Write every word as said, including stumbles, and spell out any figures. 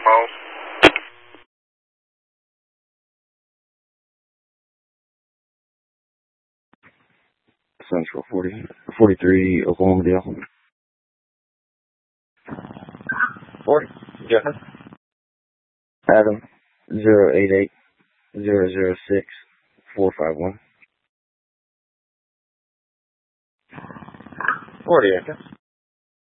home. Central forty, forty-three, Oklahoma Dale. forty. Yeah. Adam, zero eight eight, zero zero six, four five one. forty, okay.